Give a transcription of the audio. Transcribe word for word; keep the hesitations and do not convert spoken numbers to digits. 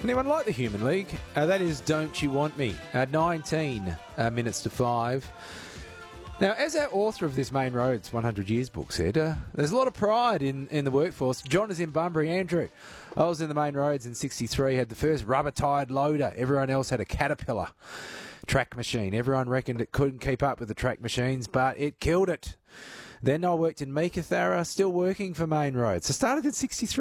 Anyone like the Human League? Uh, that is Don't You Want Me? Uh, nineteen uh, minutes to five. Now, as our author of this Main Roads one hundred Years book said, uh, there's a lot of pride in, in the workforce. John is in Bunbury. Andrew, I was in the Main Roads in sixty-three, had the first rubber-tired loader. Everyone else had a Caterpillar track machine. Everyone reckoned it couldn't keep up with the track machines, but it killed it. Then I worked in Meekatharra, still working for Main Roads. I started at sixty-three.